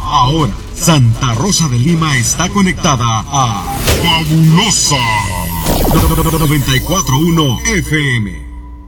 Ahora, Santa Rosa de Lima está conectada a Fabulosa 94.1 FM.